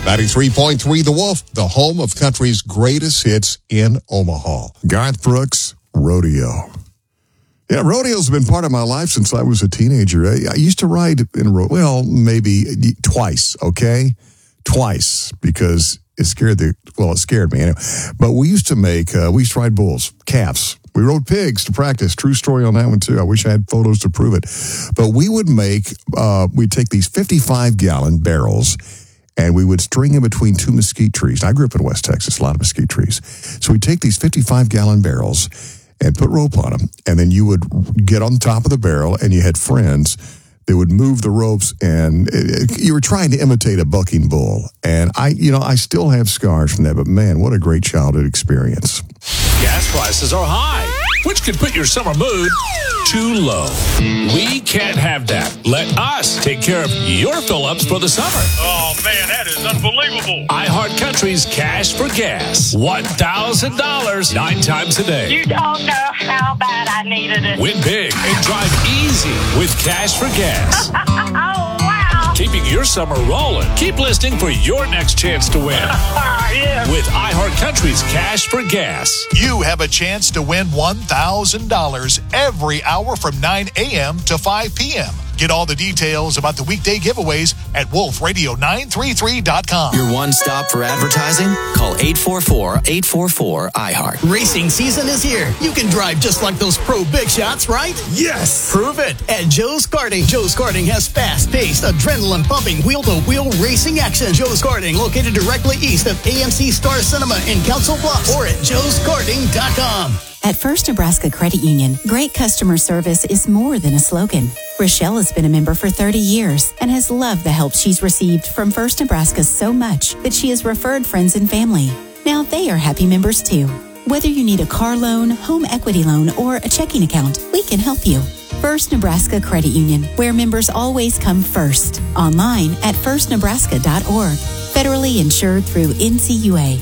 93.3 The Wolf, the home of country's greatest hits in Omaha. Garth Brooks, Rodeo. Yeah, rodeo's been part of my life since I was a teenager. I used to ride in maybe twice, okay? Twice, because it scared me anyway. But we used to ride bulls, calves. We rode pigs to practice. True story on that one, too. I wish I had photos to prove it. But we'd take these 55-gallon barrels, and we would string them between two mesquite trees. I grew up in West Texas, a lot of mesquite trees. So we'd take these 55-gallon barrels and put rope on them, and then you would get on top of the barrel, and you had friends that would move the ropes, and you were trying to imitate a bucking bull. And I still have scars from that, but man, what a great childhood experience. Gas prices are high, which could put your summer mood too low. We can't have that. Let us take care of your fill-ups for the summer. Oh, man, that is unbelievable. iHeart Country's Cash for Gas. $1,000 9 times a day. You don't know how bad I needed it. Win big and drive easy with Cash for Gas. Oh, wow. Keeping your summer rolling. Keep listening for your next chance to win. Yeah. With iHeart Country's Cash for Gas. You have a chance to win $1,000 every hour from 9 a.m. to 5 p.m. Get all the details about the weekday giveaways at wolfradio933.com. Your one stop for advertising? Call 844-844-iHeart. Racing season is here. You can drive just like those pro big shots, right? Yes! Prove it at Joe's Karting. Joe's Karting has fast-paced, adrenaline-pumping, wheel-to-wheel racing action. Joe's Karting, located directly east of AMC Star Cinema in Council Bluffs, or at joeskarting.com. At First Nebraska Credit Union, great customer service is more than a slogan. Rochelle has been a member for 30 years and has loved the help she's received from First Nebraska so much that she has referred friends and family. Now they are happy members too. Whether you need a car loan, home equity loan, or a checking account, we can help you. First Nebraska Credit Union, where members always come first. Online at firstnebraska.org. Federally insured through NCUA.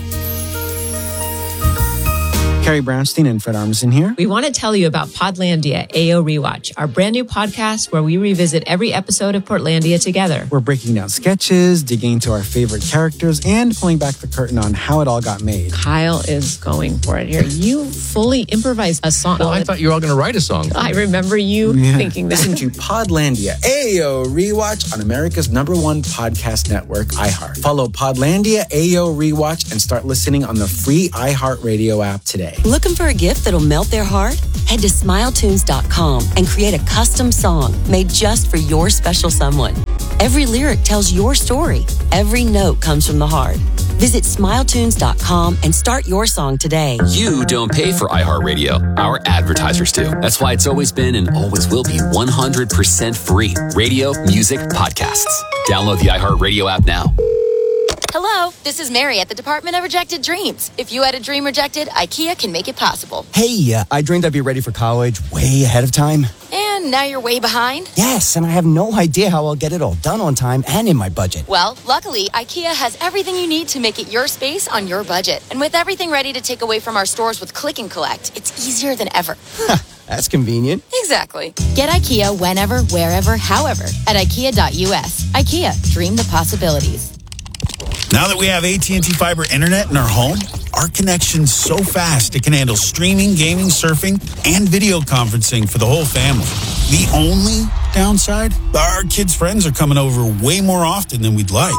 Carrie Brownstein and Fred Armisen here. We want to tell you about Podlandia AO Rewatch, our brand new podcast where we revisit every episode of Portlandia together. We're breaking down sketches, digging into our favorite characters, and pulling back the curtain on how it all got made. Kyle is going for it here. You fully improvised a song. Well, I thought you were all going to write a song. I remember you thinking that. Listen to Podlandia AO Rewatch on America's #1 podcast network, iHeart. Follow Podlandia AO Rewatch and start listening on the free iHeartRadio app today. Looking for a gift that'll melt their heart? Head to SmileTunes.com and create a custom song made just for your special someone. Every lyric tells your story. Every note comes from the heart. Visit SmileTunes.com and start your song today. You don't pay for iHeartRadio. Our advertisers do. That's why it's always been and always will be 100% free. Radio, music, podcasts. Download the iHeartRadio app now. Hello, this is Mary at the Department of Rejected Dreams. If you had a dream rejected, IKEA can make it possible. Hey, I dreamed I'd be ready for college way ahead of time. And now you're way behind? Yes, and I have no idea how I'll get it all done on time and in my budget. Well, luckily, IKEA has everything you need to make it your space on your budget. And with everything ready to take away from our stores with Click and Collect, it's easier than ever. That's convenient. Exactly. Get IKEA whenever, wherever, however at IKEA.us. IKEA, dream the possibilities. Now that we have AT&T Fiber Internet in our home, our connection's so fast it can handle streaming, gaming, surfing, and video conferencing for the whole family. The only downside? Our kids' friends are coming over way more often than we'd like.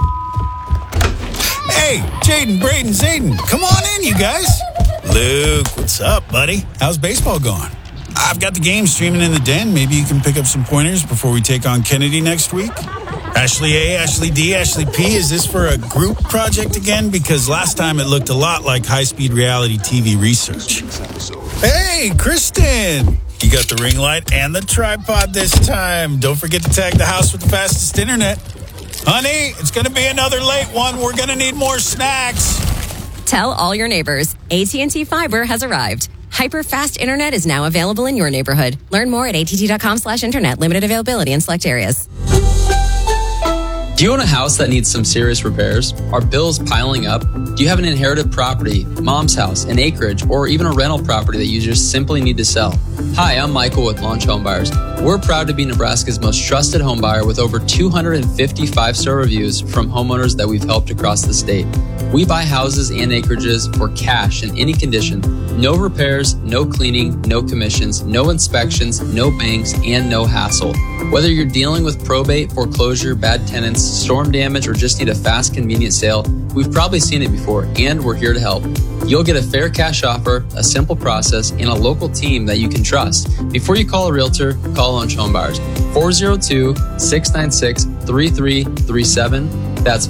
Hey, Jaden, Braden, Zayden, come on in, you guys. Luke, what's up, buddy? How's baseball going? I've got the game streaming in the den. Maybe you can pick up some pointers before we take on Kennedy next week. Ashley A, Ashley D, Ashley P, is this for a group project again? Because last time it looked a lot like high-speed reality TV research. Hey, Kristen! You got the ring light and the tripod this time. Don't forget to tag the house with the fastest internet. Honey, it's going to be another late one. We're going to need more snacks. Tell all your neighbors, AT&T Fiber has arrived. Hyper-fast internet is now available in your neighborhood. Learn more at att.com/internet. Limited availability in select areas. Do you own a house that needs some serious repairs? Are bills piling up? Do you have an inherited property, mom's house, an acreage, or even a rental property that you just simply need to sell? Hi, I'm Michael with Launch Home Buyers. We're proud to be Nebraska's most trusted home buyer with over 250 5-star reviews from homeowners that we've helped across the state. We buy houses and acreages for cash in any condition. No repairs, no cleaning, no commissions, no inspections, no banks, and no hassle. Whether you're dealing with probate, foreclosure, bad tenants, storm damage, or just need a fast, convenient sale, we've probably seen it before, and we're here to help. You'll get a fair cash offer, a simple process, and a local team that you can trust. Before you call a realtor, call Launch Home Buyers. 402-696-3337. That's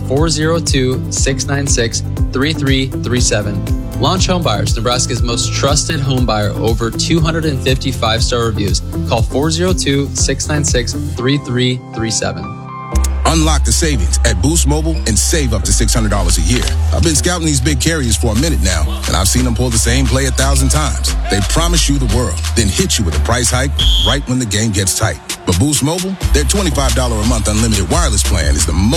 402-696-3337. Launch Home Buyers, Nebraska's most trusted home buyer, over 250 5-star reviews. Call 402-696-3337. Unlock the savings at Boost Mobile and save up to $600 a year. I've been scouting these big carriers for a minute now, and I've seen them pull the same play 1,000 times. They promise you the world, then hit you with a price hike right when the game gets tight. But Boost Mobile, their $25 a month unlimited wireless plan is the most